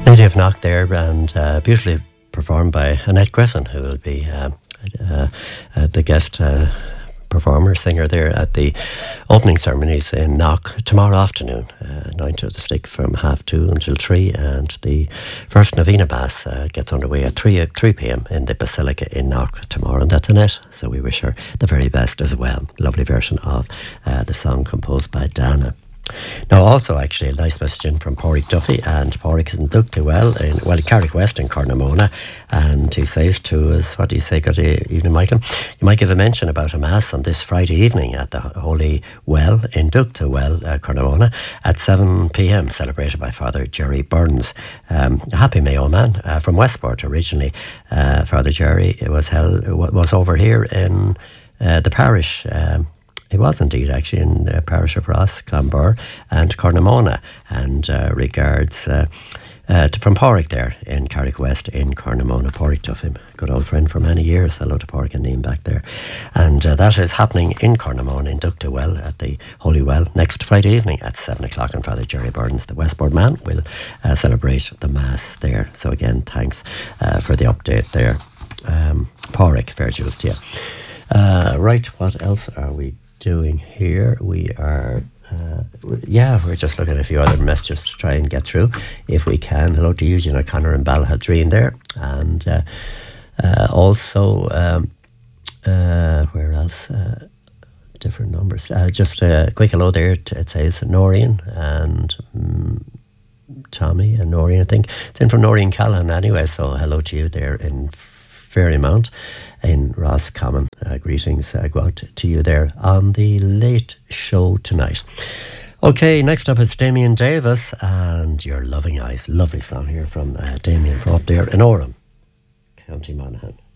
Lady of Knock there, and beautifully performed by Annette Griffin, who will be the guest performer, singer there at the opening ceremonies in Knock tomorrow afternoon, 9 to the stick from 2:30 until 3, and the first Novena Mass gets underway at 3 p.m. in the Basilica in Knock tomorrow, and that's Annette, so we wish her the very best as well. Lovely version of the song composed by Dana. Now, also, actually, a nice message in from Pádraig Duffy, and Pádraig is in Dugdale in Carrick West in Cornamona, and he says to us, what do you say, good evening, Michael? You might give a mention about a Mass on this Friday evening at the Holy Well in Dugdale Well, Cornamona, at 7 p.m, celebrated by Father Jerry Burns. A happy Mayo man from Westport originally. Father Jerry was over here in the parish. He was indeed actually in the parish of Ross, Clonbur and Cornamona, and regards from Pádraig there in Carrick West in Cornamona. Pádraig Duffy, good old friend for many years. Hello to Pádraig and Liam back there. And that is happening in Cornamona in Dugdale Well at the Holy Well next Friday evening at 7 o'clock, and Father Jerry Burns, the Westport man, will celebrate the Mass there. So again, thanks for the update there. Pádraig, fair dues to you. Right, what else are we doing here? We are we're just looking at a few other messages to try and get through if we can. Hello to Eugene O'Connor and Balhadreen there, and also where else, different numbers, just a quick hello there it says Noreen and Tommy and Noreen, I think it's in from Noreen Callan anyway, so hello to you there in Ferrymount in Roscommon. Greetings go out to you there on the Late Show tonight. Okay, next up is Damien Davis and Your Loving Eyes. Lovely song here from Damien from up there in Orem, County Monaghan.